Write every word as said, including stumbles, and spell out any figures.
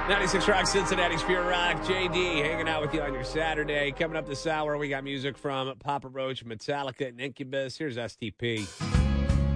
ninety-six Rock, Cincinnati's Pure Rock. J D hanging out with you on your Saturday. Coming up this hour, we got music from Papa Roach, Metallica, and Incubus. Here's S T P.